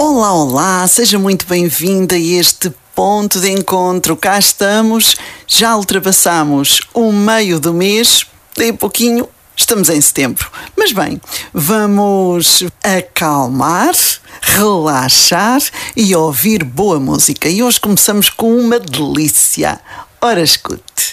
Olá, olá, seja muito bem-vinda a este ponto de encontro. Cá estamos, já ultrapassamos o meio do mês, daí a pouquinho estamos em setembro. Mas bem, vamos acalmar, relaxar e ouvir boa música. E hoje começamos com uma delícia. Ora, escute.